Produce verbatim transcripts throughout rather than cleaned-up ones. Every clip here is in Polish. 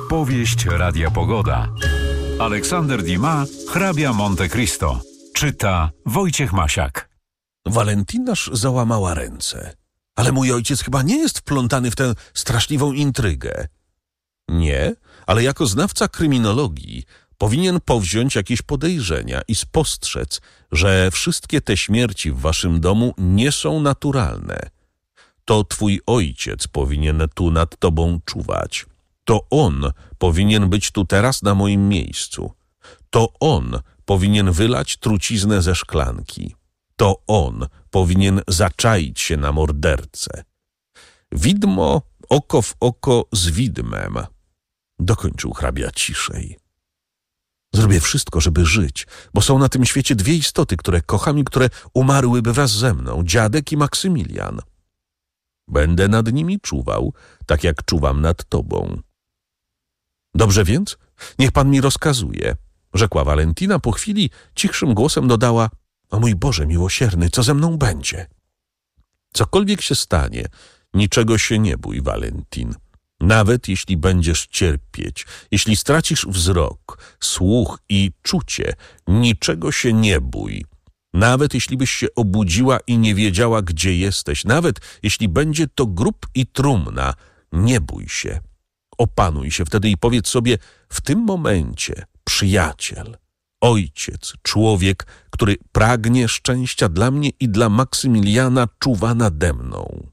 Powieść Radia Pogoda. Aleksander Dumas, hrabia Monte Cristo. Czyta Wojciech Masiak. Walentinaż załamała ręce. Ale mój ojciec chyba nie jest wplątany w tę straszliwą intrygę. Nie, ale jako znawca kryminologii powinien powziąć jakieś podejrzenia i spostrzec, że wszystkie te śmierci w waszym domu nie są naturalne. To twój ojciec powinien tu nad tobą czuwać. To on powinien być tu teraz na moim miejscu. To on powinien wylać truciznę ze szklanki. To on powinien zaczaić się na mordercę. Widmo oko w oko z widmem, dokończył hrabia ciszej. Zrobię wszystko, żeby żyć, bo są na tym świecie dwie istoty, które kocham i które umarłyby wraz ze mną, dziadek i Maksymilian. Będę nad nimi czuwał, tak jak czuwam nad tobą. Dobrze więc? Niech pan mi rozkazuje, rzekła Walentina. Po chwili cichszym głosem dodała: o mój Boże miłosierny, co ze mną będzie? Cokolwiek się stanie, niczego się nie bój, Valentin. Nawet jeśli będziesz cierpieć, jeśli stracisz wzrok, słuch i czucie, niczego się nie bój. Nawet jeśli byś się obudziła i nie wiedziała, gdzie jesteś, nawet jeśli będzie to grób i trumna, nie bój się. Opanuj się wtedy i powiedz sobie: w tym momencie przyjaciel, ojciec, człowiek, który pragnie szczęścia dla mnie i dla Maksymiliana, czuwa nade mną.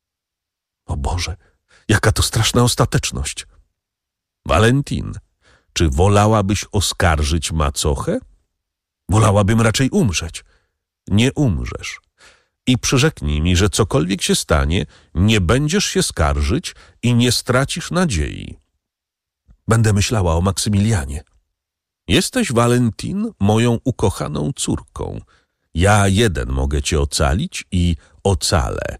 O Boże, jaka to straszna ostateczność. Valentin, czy wolałabyś oskarżyć macochę? Wolałabym raczej umrzeć. Nie umrzesz. I przyrzeknij mi, że cokolwiek się stanie, nie będziesz się skarżyć i nie stracisz nadziei. Będę myślała o Maksymilianie. Jesteś, Valentin, moją ukochaną córką. Ja jeden mogę cię ocalić i ocalę.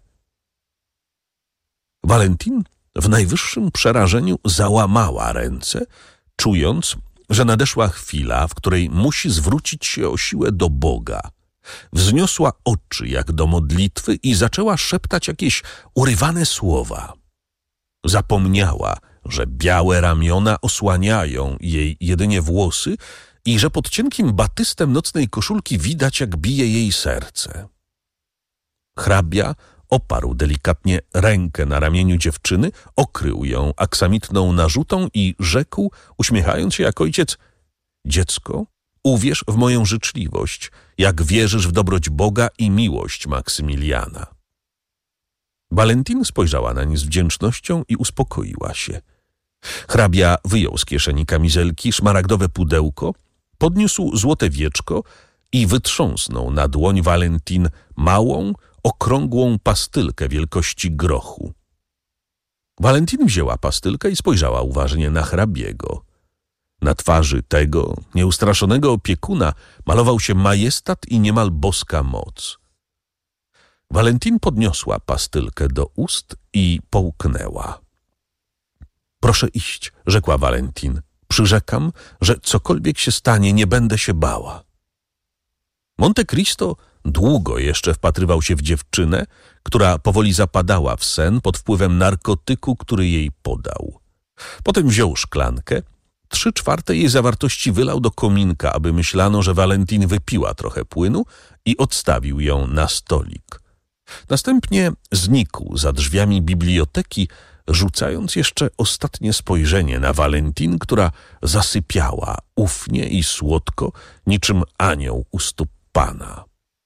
Valentin w najwyższym przerażeniu załamała ręce, czując, że nadeszła chwila, w której musi zwrócić się o siłę do Boga. Wzniosła oczy jak do modlitwy i zaczęła szeptać jakieś urywane słowa. Zapomniała, że białe ramiona osłaniają jej jedynie włosy i że pod cienkim batystem nocnej koszulki widać, jak bije jej serce. Hrabia oparł delikatnie rękę na ramieniu dziewczyny, okrył ją aksamitną narzutą i rzekł, uśmiechając się jak ojciec: dziecko, uwierz w moją życzliwość, jak wierzysz w dobroć Boga i miłość Maksymiliana. Valentin spojrzała nań z wdzięcznością i uspokoiła się. Hrabia wyjął z kieszeni kamizelki szmaragdowe pudełko, podniósł złote wieczko i wytrząsnął na dłoń Valentin małą, okrągłą pastylkę wielkości grochu. Valentin wzięła pastylkę i spojrzała uważnie na hrabiego. Na twarzy tego nieustraszonego opiekuna malował się majestat i niemal boska moc. Valentin podniosła pastylkę do ust i połknęła. Proszę iść, rzekła Valentin. Przyrzekam, że cokolwiek się stanie, nie będę się bała. Monte Cristo długo jeszcze wpatrywał się w dziewczynę, która powoli zapadała w sen pod wpływem narkotyku, który jej podał. Potem wziął szklankę, trzy czwarte jej zawartości wylał do kominka, aby myślano, że Valentin wypiła trochę płynu, i odstawił ją na stolik. Następnie znikł za drzwiami biblioteki, rzucając jeszcze ostatnie spojrzenie na Valentin, która zasypiała ufnie i słodko, niczym anioł u stóp Pana.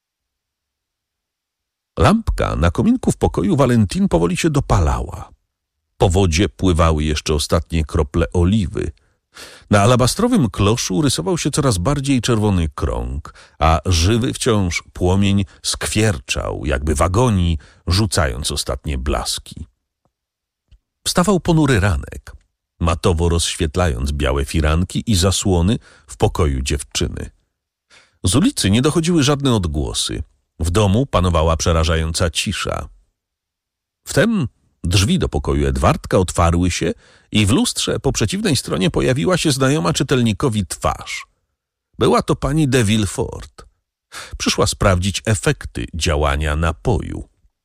Lampka na kominku w pokoju Valentin powoli się dopalała. Po wodzie pływały jeszcze ostatnie krople oliwy. Na alabastrowym kloszu rysował się coraz bardziej czerwony krąg, a żywy wciąż płomień skwierczał, jakby w agonii, rzucając ostatnie blaski. Wstawał ponury ranek, matowo rozświetlając białe firanki i zasłony w pokoju dziewczyny. Z ulicy nie dochodziły żadne odgłosy. W domu panowała przerażająca cisza. Wtem drzwi do pokoju Edwardka otwarły się i w lustrze po przeciwnej stronie pojawiła się znajoma czytelnikowi twarz. Była to pani de Villefort. Przyszła sprawdzić efekty działania napoju.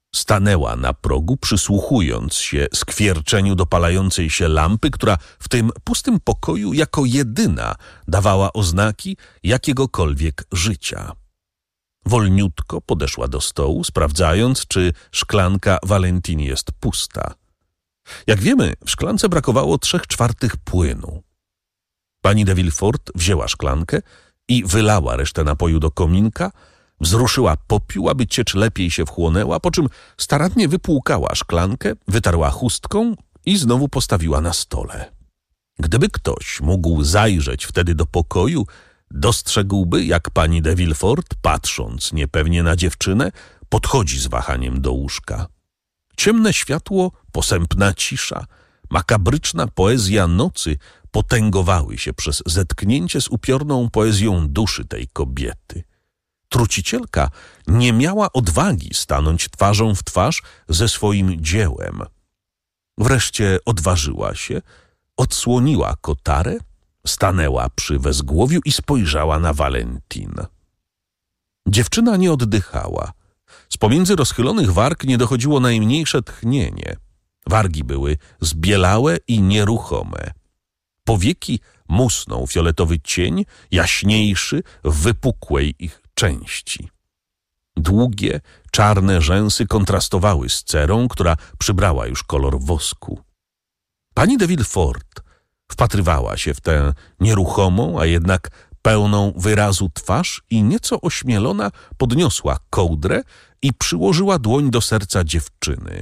Stanęła na progu, przysłuchując się skwierczeniu dopalającej się lampy, która w tym pustym pokoju jako jedyna dawała oznaki jakiegokolwiek życia. Wolniutko podeszła do stołu, sprawdzając, czy szklanka Valentini jest pusta. Jak wiemy, w szklance brakowało trzech czwartych płynu. Pani de Villefort wzięła szklankę i wylała resztę napoju do kominka, wzruszyła popiół, aby ciecz lepiej się wchłonęła, po czym starannie wypłukała szklankę, wytarła chustką i znowu postawiła na stole. Gdyby ktoś mógł zajrzeć wtedy do pokoju, dostrzegłby, jak pani de Villefort, patrząc niepewnie na dziewczynę, podchodzi z wahaniem do łóżka. Ciemne światło, posępna cisza, makabryczna poezja nocy potęgowały się przez zetknięcie z upiorną poezją duszy tej kobiety. Trucicielka nie miała odwagi stanąć twarzą w twarz ze swoim dziełem. Wreszcie odważyła się, odsłoniła kotarę, stanęła przy wezgłowiu i spojrzała na Valentinę. Dziewczyna nie oddychała. Z pomiędzy rozchylonych warg nie dochodziło najmniejsze tchnienie. Wargi były zbielałe i nieruchome. Powieki musnął fioletowy cień, jaśniejszy w wypukłej ich części. Długie, czarne rzęsy kontrastowały z cerą, która przybrała już kolor wosku. Pani de Villefort wpatrywała się w tę nieruchomą, a jednak pełną wyrazu twarz i nieco ośmielona podniosła kołdrę i przyłożyła dłoń do serca dziewczyny.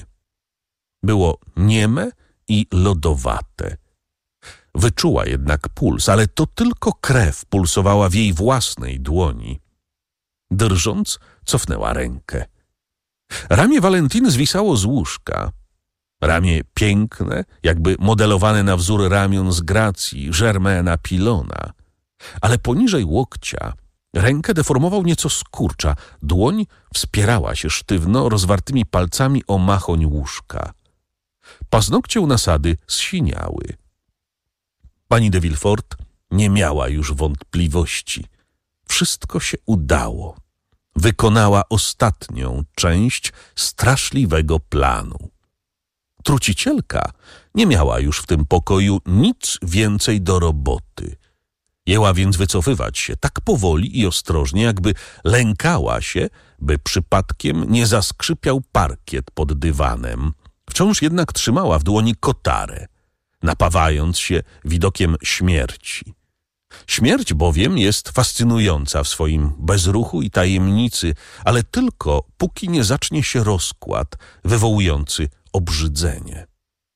Było nieme i lodowate. Wyczuła jednak puls, ale to tylko krew pulsowała w jej własnej dłoni. Drżąc, cofnęła rękę. Ramię Valentiny zwisało z łóżka. Ramię piękne, jakby modelowane na wzór ramion z Gracji, Germaina Pilona. Ale poniżej łokcia rękę deformował nieco skurcza. Dłoń wspierała się sztywno rozwartymi palcami o machoń łóżka. Paznokcie u nasady zsiniały. Pani de Villefort nie miała już wątpliwości. Wszystko się udało. Wykonała ostatnią część straszliwego planu. Trucicielka nie miała już w tym pokoju nic więcej do roboty. Jęła więc wycofywać się tak powoli i ostrożnie, jakby lękała się, by przypadkiem nie zaskrzypiał parkiet pod dywanem. Wciąż jednak trzymała w dłoni kotarę, napawając się widokiem śmierci. Śmierć bowiem jest fascynująca w swoim bezruchu i tajemnicy, ale tylko póki nie zacznie się rozkład wywołujący obrzydzenie.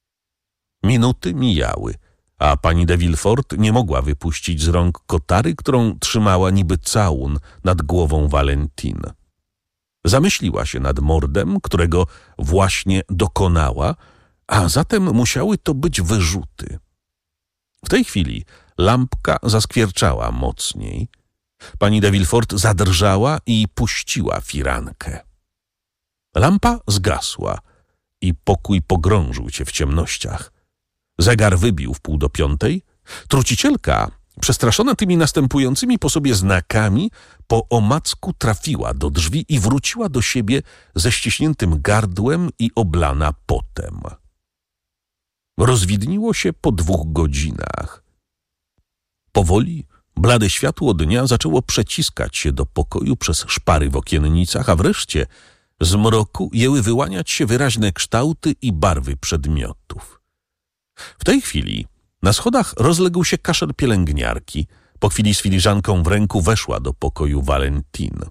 Minuty mijały, a pani de Villefort nie mogła wypuścić z rąk kotary, którą trzymała niby całun nad głową Valentiny. Zamyśliła się nad mordem, którego właśnie dokonała, a zatem musiały to być wyrzuty. W tej chwili lampka zaskwierczała mocniej. Pani de Villefort zadrżała i puściła firankę. Lampa zgasła i pokój pogrążył się w ciemnościach. Zegar wybił w pół do piątej. Trucicielka, przestraszona tymi następującymi po sobie znakami, po omacku trafiła do drzwi i wróciła do siebie ze ściśniętym gardłem i oblana potem. Rozwidniło się po dwóch godzinach. Powoli blade światło dnia zaczęło przeciskać się do pokoju przez szpary w okiennicach, a wreszcie z mroku jęły wyłaniać się wyraźne kształty i barwy przedmiotów. W tej chwili na schodach rozległ się kaszel pielęgniarki. Po chwili z filiżanką w ręku weszła do pokoju Valentiny.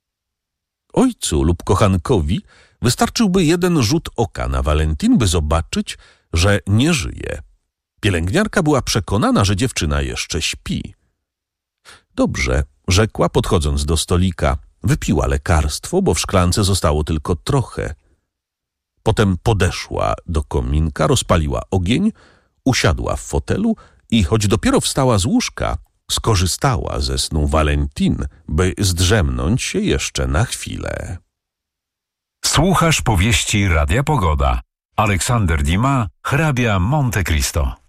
Ojcu lub kochankowi wystarczyłby jeden rzut oka na Valentine, by zobaczyć, że nie żyje. Pielęgniarka była przekonana, że dziewczyna jeszcze śpi. Dobrze, rzekła, podchodząc do stolika. Wypiła lekarstwo, bo w szklance zostało tylko trochę. Potem podeszła do kominka, rozpaliła ogień, usiadła w fotelu i choć dopiero wstała z łóżka, skorzystała ze snu Valentine, by zdrzemnąć się jeszcze na chwilę. Słuchasz powieści Radia Pogoda. Aleksander Dumas, hrabia Monte Cristo.